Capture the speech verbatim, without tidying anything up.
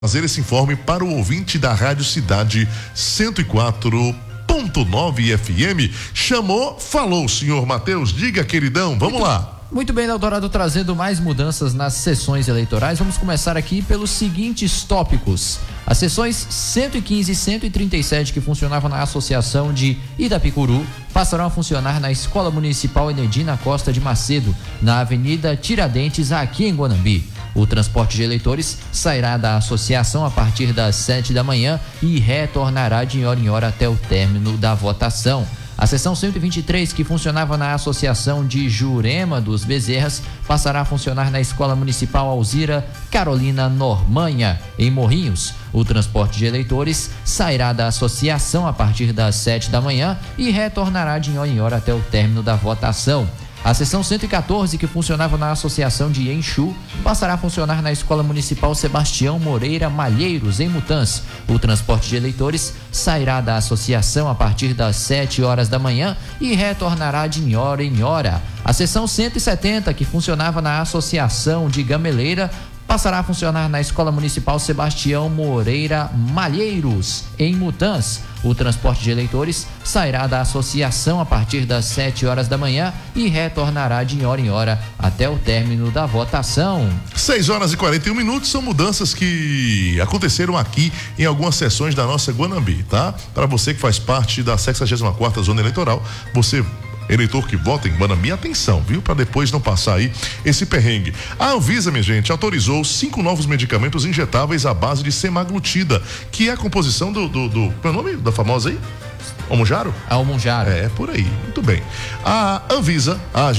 Fazer esse informe para o ouvinte da Rádio Cidade cento e quatro ponto nove F M. Chamou, falou, senhor Matheus. Diga, queridão, vamos Muito, lá. Muito bem, Eldorado, trazendo mais mudanças nas sessões eleitorais. Vamos começar aqui pelos seguintes tópicos. As sessões cento e quinze e cento e trinta e sete, que funcionavam na Associação de Itapicuru, passarão a funcionar na Escola Municipal Enedina Costa de Macedo, na Avenida Tiradentes, aqui em Guanambi. O transporte de eleitores sairá da associação a partir das sete da manhã e retornará de hora em hora até o término da votação. A seção cento e vinte e três, que funcionava na Associação de Jurema dos Bezerras, passará a funcionar na Escola Municipal Alzira Carolina Normanha, em Morrinhos. O transporte de eleitores sairá da associação a partir das sete da manhã e retornará de hora em hora até o término da votação. A seção cento e quatorze, que funcionava na Associação de Enxu, passará a funcionar na Escola Municipal Sebastião Moreira Malheiros, em Mutãs. O transporte de eleitores sairá da associação a partir das sete horas da manhã e retornará de hora em hora. A seção cento e setenta, que funcionava na Associação de Gameleira, passará a funcionar na Escola Municipal Sebastião Moreira Malheiros, em Mutãs. O transporte de eleitores sairá da associação a partir das sete horas da manhã e retornará de hora em hora até o término da votação. seis horas e quarenta e um minutos, são mudanças que aconteceram aqui em algumas sessões da nossa Guanambi, tá? Para você que faz parte da sexagésima quarta Zona Eleitoral, você, eleitor que vota em Guanambi, atenção, viu? Para depois não passar aí esse perrengue. A Anvisa, minha gente, autorizou cinco novos medicamentos injetáveis à base de semaglutida, que é a composição do, do, do qual é o nome da famosa aí? Almonjaro? Almonjaro. É, por aí, muito bem. A Anvisa, a